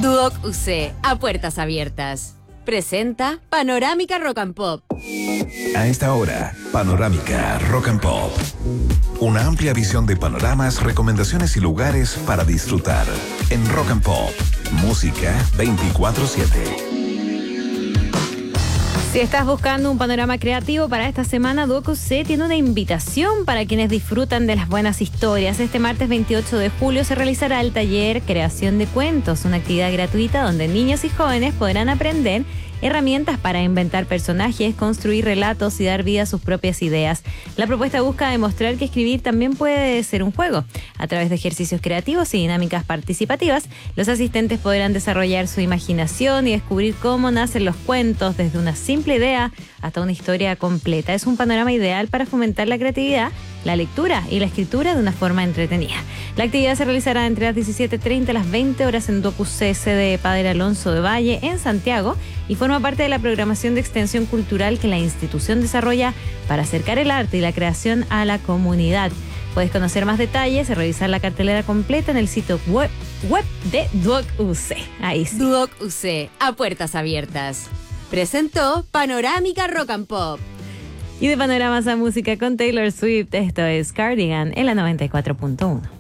Duoc UC, a puertas abiertas. Presenta Panorámica Rock and Pop. A esta hora, Panorámica Rock and Pop. Una amplia visión de panoramas, recomendaciones y lugares para disfrutar. En Rock and Pop, música 24/7. Si estás buscando un panorama creativo para esta semana, Duoc UC tiene una invitación para quienes disfrutan de las buenas historias. Este martes 28 de julio se realizará el taller Creación de Cuentos, una actividad gratuita donde niños y jóvenes podrán aprender herramientas para inventar personajes, construir relatos y dar vida a sus propias ideas. La propuesta busca demostrar que escribir también puede ser un juego. A través de ejercicios creativos y dinámicas participativas, los asistentes podrán desarrollar su imaginación y descubrir cómo nacen los cuentos, desde una simple idea hasta una historia completa. Es un panorama ideal para fomentar la creatividad, la lectura y la escritura de una forma entretenida. La actividad se realizará entre las 17:30 y las 20 horas en Duoc UC, sede Padre Alonso de Valle, en Santiago, y forma parte de la programación de extensión cultural que la institución desarrolla para acercar el arte y la creación a la comunidad. Puedes conocer más detalles y revisar la cartelera completa en el sitio web de Duoc UC. Ahí sí. Duoc UC, a puertas abiertas. Presentó Panorámica Rock and Pop. Y de panoramas a música con Taylor Swift, esto es Cardigan en la 94.1.